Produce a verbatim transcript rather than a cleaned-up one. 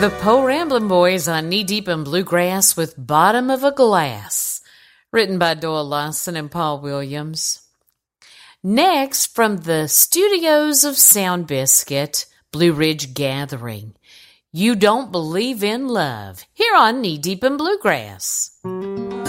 The Po Ramblin' Boys on Knee Deep in Bluegrass with Bottom of a Glass, written by Doyle Lawson and Paul Williams. Next, from the studios of Sound Biscuit, Blue Ridge Gathering, You Don't Believe in Love, here on Knee Deep in Bluegrass.